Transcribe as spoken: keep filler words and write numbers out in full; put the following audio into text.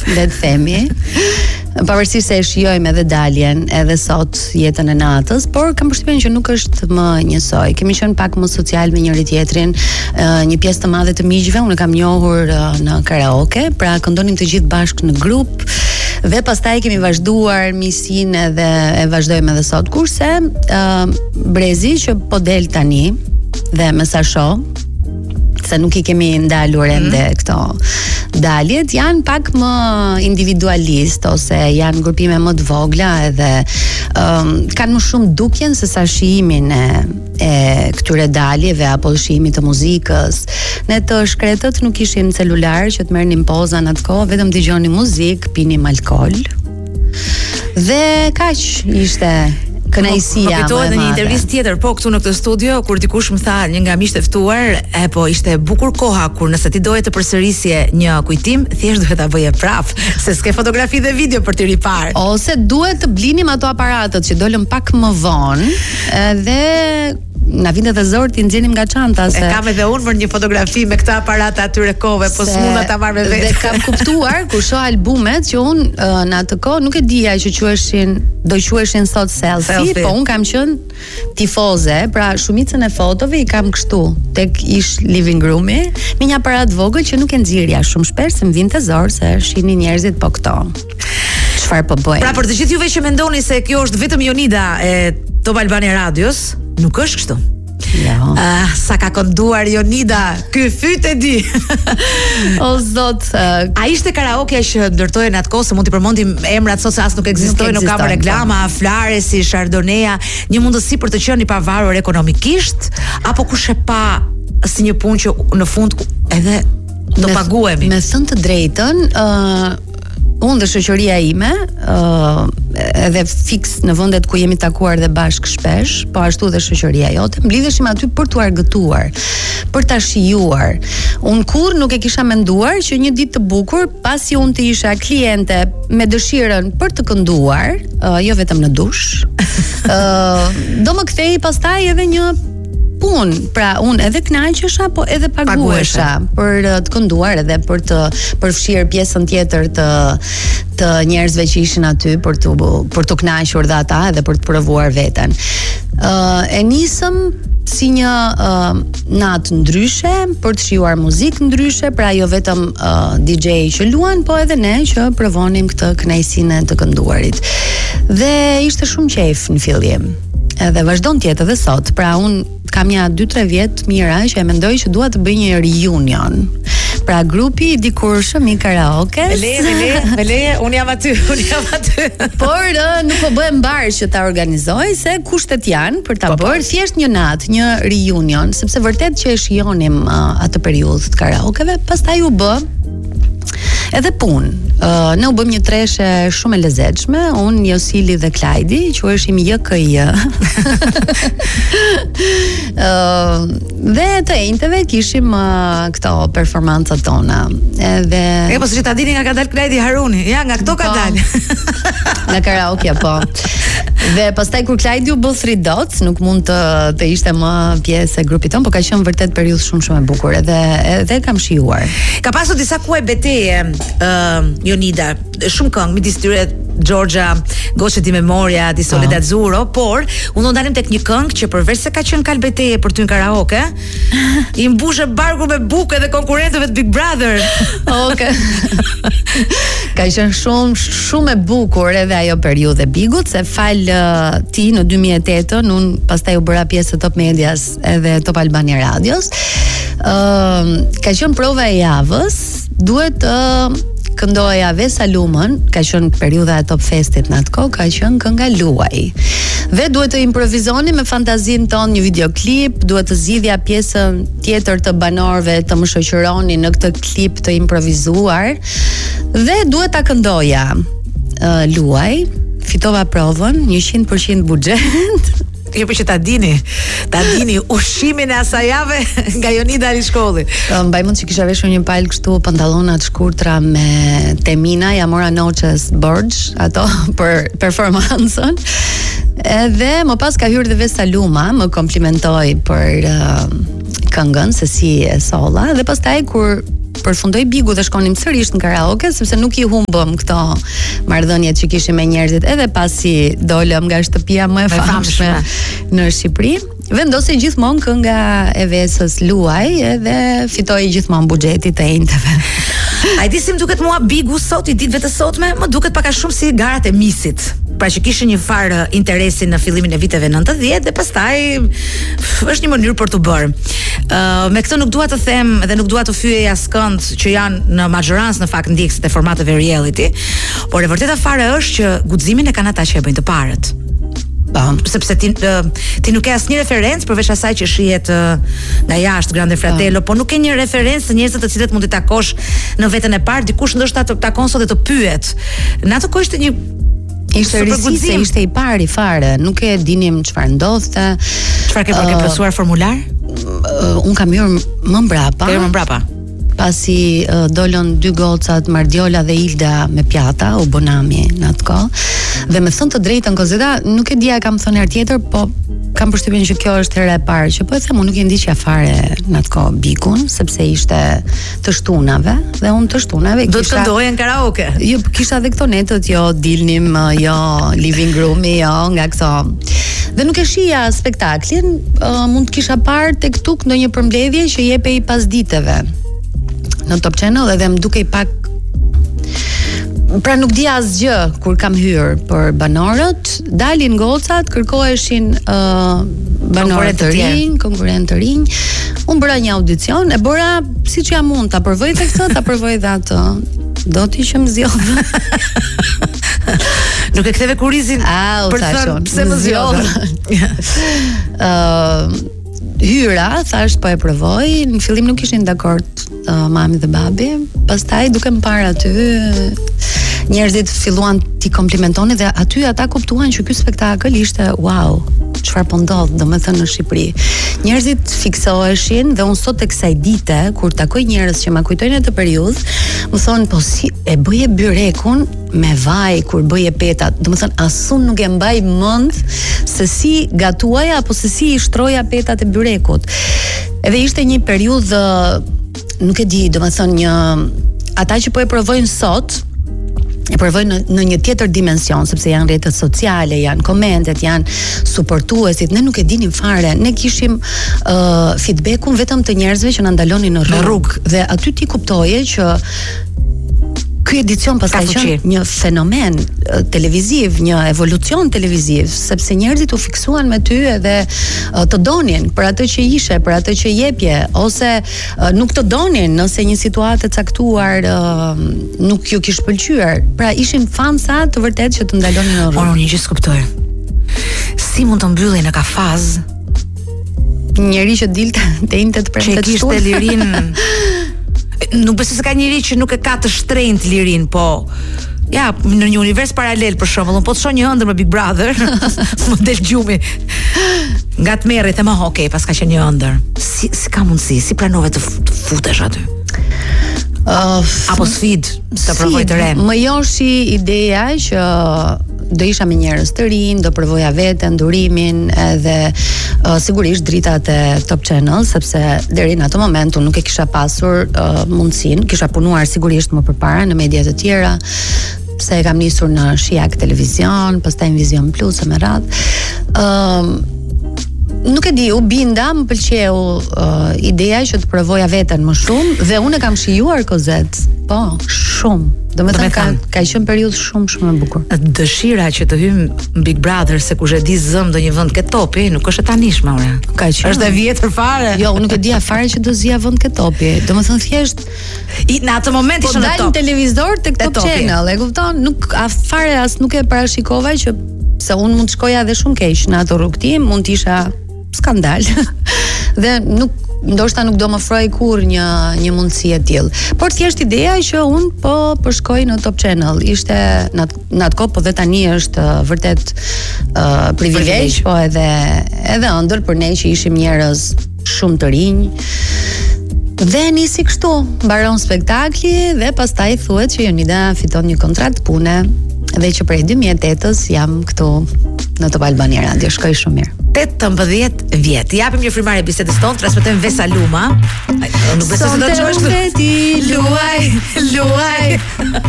le të themi. Pavarësisht se e shijojmë edhe daljen, edhe sot jetën e natës, por kam përshtypjen që nuk është më njësoj. Kemi qenë pak më social me njëri tjetrin, një pjesë të madhe të miqve, unë kam njohur në karaoke, pra këndonim të gjithë bashkë në grup. Dhe pastaj kemi vazhduar miqësinë edhe e vazhdojmë edhe sot. Kurse uh, Brezi që po del tani dhe me sa shoh, se nuk i kemi ndalur ende mm. këto daljet, janë pak më individualist ose janë grupime më të vogla edhe um, kanë më shumë dukjen se sa shijimin e, e këtyre daljeve apo shijimit të muzikës. Ne të shkretët nuk ishim celular që të merrnim poza në atë kohë, vetëm dëgjonim muzikë, pinim alkool. Dhe kaq ishte kënaqësia. Po kujtohet në një intervistë tjetër, po këtu në këtë studio, kur dikush më tha, një nga miqtë e ftuar, e po ishte bukur koha kur nëse ti doje të përsërisje një kujtim, thjesht duhet ta bëje prapë, se s'ke fotografi dhe video për t'i riparë. Ose duhet të blinim ato aparatët që dolën pak më vonë, dhe na vinte të zor ti nxjenim nga çanta se e kam edhe unë për një fotografi me këtë aparat atyre kohëve, po s'munda ta marr me vetë. Dhe kam kuptuar kur shoh albumet që unë në atë kohë nuk e dija që quheshin, do quheshin sot selfie, selfie. Po unë kam qenë tifoze, pra shumicën e fotove i kam kështu tek ish living room-i, me një aparat vogël që nuk e nxirja shumë shpesh, se më vinte zor se shihnin njerëzit po këto. Çfarë po bëjnë? Pra për të gjithë juve që mendoni se kjo është vetëm Jonida e Top Albania Radios, nuk është kështu. Ja. Uh, sa ka kënduar Jonida, ky fyt e di. O zot, uh, a ishte karaoke që ndërtoi në atë kohë, se mund t'i përmendim emrat sot se as nuk ekzistojnë, nuk, nuk ka reklama, Flaresi, Chardonnay, një mundësi për të qenë i pavarur ekonomikisht, apo kush e pa si një punë që në fund edhe do paguhemi. Me thënë të drejtën, uh, unë dhe shoqëria ime, uh, edhe fiks në vendet ku jemi takuar dhe bashkë shpesh, po ashtu dhe shoqëria jote, mblidheshim aty për t'u argëtuar, për ta shijuar. Unë kurrë nuk e kisha menduar që një ditë të bukur, pasi unë të isha kliente me dëshirën për të kënduar, uh, jo vetëm në dush, uh, do më kthej pastaj edhe një pun, pra unë edhe kënaqesha, po edhe paguesha për të kënduar edhe për të përfshirë pjesën tjetër të të njerëzve që ishin aty për të për të kënaqur dhe ata edhe për të provuar veten. Ë uh, e nisëm si një uh, natë ndryshe për të shijuar muzikë ndryshe, pra jo vetëm uh, D J që luan, po edhe ne që provonim këtë kënaqësinë të kënduarit. Dhe ishte shumë qejf në fillim. Edhe vazhdon tjetë edhe sot. Pra unë kam ja dy tre vjet mira që e mendoj që dua të bëj një reunion. Pra grupi i dikurshëm i karaokes. Me leje, me leje, me leje, unë jam aty, unë jam aty. Por uh, nuk po bëhem mbar që ta organizoj, se kushtet janë për ta bërë thjesht një natë, një reunion, sepse vërtet që e shijonim uh, atë periudhë të karaokeve, pastaj u bë edhe punë. Uh, ne u bëm një treshe shumë e lezetshme, unë, Josili dhe Klajdi, quheshim J K I. uh, dhe të enjteve kishim uh, këto performancat tona. Edhe e po si ta dini nga ka dal Klajdi Haruni, ja nga këto ka dal. Nga karaoke po. Dhe pastaj kur Klajdi u bë Three Dots, nuk mund të të ishte më pjesë e grupit ton, por ka qenë vërtet periudhë shumë shumë e bukur, edhe edhe kam shijuar. Ka pasur disa kuaj betejë, uh, Jonida, shumë këngë midis tyre Georgia, Goce di Memoria, di Soledad oh. Zuro, por unë do ndalim tek një këngë që përveç se ka qenë kal betejë për ty në karaoke, i mbushë barku me bukë edhe konkurrentëve të Big Brother. Okej. Ka qenë shumë shumë e bukur edhe ajo periudhë e Bigut, se fal uh, ti në dy mijë e tetë, unë pastaj u bëra pjesë e Top Medias edhe Top Albania Radios. Ë uh, ka qenë prova e javës, duhet të uh, këndoja Vesa Lumën, ka qenë periudha e Top Festit në atë kohë, ka qenë kënga Luaj. Dhe duhet të improvizoni me fantazinë tonë një videoklip, duhet të zgjidhja pjesën tjetër të banorëve të më shoqëroni në këtë klip të improvizuar, dhe duhet ta këndoja uh, Luaj. Fitova provën, njëqind përqind buxhet. Jo për që ta dini, ta dini ushqimin e asaj jave nga Jonida i shkolli. Mbaj mund që kisha veshur një palë kështu pantallona të shkurtra me temina, ja mora Noches Borgj ato për performancën. Edhe më pas ka hyrë dhe Vesa Luma, më komplimentoi për uh, këngën se si e solla, dhe pastaj kur përfundoi Bigu dhe shkonim sërish në karaoke, sepse nuk i humbëm këto marrëdhëniet që kishim me njerëzit edhe pasi dolëm nga shtëpia më e famshme në Shqipëri. Vendosi gjithmonë kënga e Vesës Luaj edhe fitoi gjithmonë buxhetit të enjteve. A di si më duket mua Bigu sot, i ditëve të sotme, më duket pak a shumë si garat e misit. Pra që kishin një farë interesi në fillimin e viteve nëntëdhjetë dhe pastaj është një mënyrë për të bërë. Uh, me këtë nuk dua të them dhe nuk dua të fyej askënd që janë në mazhorancë në fakt ndjekësit e formateve reality, por e vërteta fare është që guximin e kanë ata që e bëjnë të parët. Sepse ti, uh, ti nuk ke asnjë referencë përveç asaj që shihet uh, nga jashtë Grande Fratello, po nuk ke një referencë të njerëzve të cilët mund të takosh në veten e parë, dikush ndoshta të takon sot dhe të pyet. Në atë kohë ishte një Ishte risi, ishte i pari fare, nuk e dinim çfarë ndodhte. Çfarë ke për ke plotësuar formular? Uh, un kam hyrë më mbrapa. Ke më mbrapa. Pasi uh, dolën dy gocat, Mardiola dhe Ilda me pjata, u bonami në atë kohë. Dhe me thënë të drejtën Kozeta, nuk e dija kam thënë herë tjetër, po kam përshtypjen që kjo është hera e parë që po e them, unë nuk e ndiqja fare në atë kohë Bikun, sepse ishte të shtunave dhe unë të shtunave do të këndoje në karaoke. Jo, kisha edhe këto netët, jo dilnim, jo living room-i, jo nga këto. Dhe nuk e shija spektaklin, uh, mund të kisha parë tek tuk ndonjë përmbledhje që jepej pas ditëve në Top Channel edhe më dukej pak. Pra nuk di asgjë kur kam hyrë, por banorët dalin gocat, kërkoheshin uh, banorët të rinj, konkurrentë të rinj. Unë bëra një audicion, e bëra siç jam unë, ta provoj tek këtë, ta provoj dhe atë. Do t'i që më zjodhë. Nuk e ktheve kurizin për të thënë pse më zjodhë. uh, Hyra, thash po e provoj. Në fillim nuk ishin dakord uh, mami dhe babi. Pastaj duke më parë aty, njerëzit filluan t'i komplimentonin dhe aty ata kuptuan që ky spektakël ishte wow, çfarë po ndodh, domethënë në Shqipëri. Njerëzit fiksoheshin dhe unë sot tek kësaj dite kur takoj njerëz që ma kujtojnë atë periudhë, më thonë po si e bëje byrekun me vaj kur bëje petat. Domethënë asun nuk e mbaj mend se si gatuaja apo se si i shtroja petat e byrekut. Edhe ishte një periudhë, nuk e di, domethënë një ata që po e provojnë sot e provojnë në, në një tjetër dimension, sepse janë rrjetet sociale, janë komentet, janë suportuesit, ne nuk e dinim fare, ne kishim uh, feedbackun vetëm të njerëzve që na ndalonin në rrugë, rrug, dhe aty ti kuptoje që ky edicion pastaj qenë një fenomen uh, televiziv, një evolucion televiziv, sepse njerëzit u fiksuan me ty edhe uh, të donin për atë që ishe, për atë që jepje, ose uh, nuk të donin nëse një situatë e caktuar uh, nuk ju kish pëlqyer. Pra ishin fansa të vërtet që të ndalonin në rrugë. Unë një gjë s'kuptoj. Si mund të mbyllej në kafaz njëri që dilte të inte të premte të kishte lirin. Nuk besoj se ka njëri që nuk e ka të shtrenjtë lirin, po ja, në një univers paralel për shembull, po të shoh një ëndër me Big Brother, më del gjumi. Nga të merri them, "Ok, pas ka qenë një ëndër." Si si ka mundësi? Si pranove të, të futesh aty? Uh, apo sfid të provoj të re. Më joshi ideja që do isha me njerëz të rinj, do provoja veten, durimin, edhe uh, sigurisht dritat e Top Channel, sepse deri në atë moment unë nuk e kisha pasur uh, mundësinë, kisha punuar sigurisht më përpara në media të tjera, pse e kam nisur në Shijak Televizion, pastaj në Vizion Plus e me radhë. Ëm uh, Nuk e di, u binda, më pëlqeu uh, ideja që të provoja veten më shumë dhe unë e kam shijuar Kozet. Po, shumë. Domethënë ka ka qenë periudhë shumë shumë e bukur. Dëshira që të hym Big Brother se kush e di zëm ndonjë vend ke topi, nuk është e tanishme ora. Ka qenë. Është e vjetër fare. Jo, unë nuk e dija fare që do zija vend ke topi. Domethënë thjesht i në atë moment po ishte në top. Po televizor tek Top Channel, e kupton? Nuk a fare as nuk e parashikova që se unë mund të shkoja edhe shumë keq në atë rrugtim, mund të isha skandal. Dhe nuk ndoshta nuk do më ofroj kur një një mundësi e tillë. Por thjesht ideja që un po po shkoj në Top Channel. Ishte në në atë kohë, po dhe tani është uh, vërtet uh, privilegj, po edhe edhe ëndër për ne që ishim njerëz shumë të rinj. Dhe nisi kështu, mbaron spektakli dhe pastaj thuhet që Jonida fiton një kontratë pune Dhe që prej dy mijë e tetës jam këtu në Top Albania Radio. Shkoj shumë mirë. tetëmbëdhjetë vjet. Japim një frymëre bisedës tonë, transmetojmë Vesa Luma. Nuk besoj se do të çosh. Luaj, luaj.